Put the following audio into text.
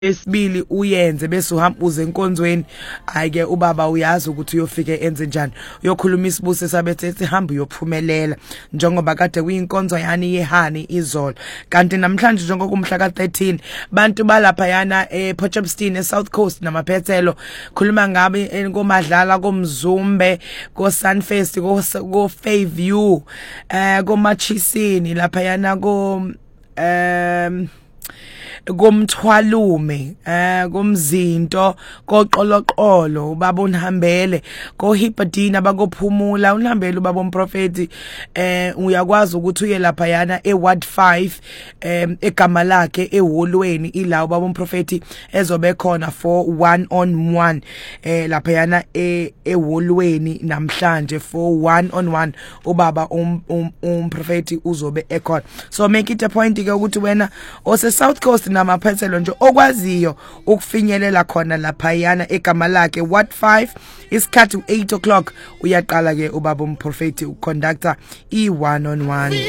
esibili uyenze bese uhamba uze enkonzweni ayike ubaba uyazi ukuthi uyofike enze njani uyokhuluma isibuso sabethe hamba uyophumelela njengoba kade kuyinkonzo yani yehani izolo kanti namhlanje njengokumhla ka13 bantu balapha yana ePortshepstone eSouth Coast namaphethelo khuluma ngabe enkomadlala komzumbe ko Sunfest ko Fairview koMachisini lapha yana komthwalume komzinto koqoloqolo ubaba unhambele kohibadina bakophumula unhambele ubaba umprofeti uyakwazi ukuthi uye lapha yana eWard 5 egama lakhe eholweni ila ubaba umprofeti ezobe khona for 1-on-1 lapha yana eholweni namhlanje for 1-on-1 ubaba umprofeti uzobe ekhona so make it a point ke ukuthi wena ose South Coast namaphethelo nje okwaziyo ukufinyelela khona lapha yana egama lakhe Ward 5 isikhathi 8 o'clock uyaqala ke ubaba umprofeti uconductor i1-on-1